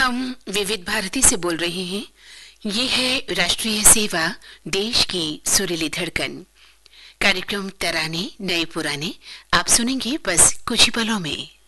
हम विविध भारती से बोल रहे हैं। ये है राष्ट्रीय सेवा, देश की सुरीली धड़कन। कार्यक्रम तराने नए पुराने आप सुनेंगे बस कुछ ही पलों में।